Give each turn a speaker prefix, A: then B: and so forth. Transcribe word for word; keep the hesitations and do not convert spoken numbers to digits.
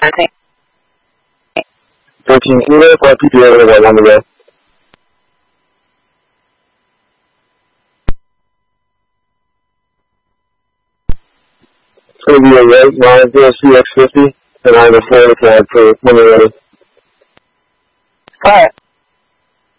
A: thirteen, can you verify P P A with one on the way? It's going to be a right nine zero C X fifty, and I'm a Florida flag for when you're ready.
B: Alright.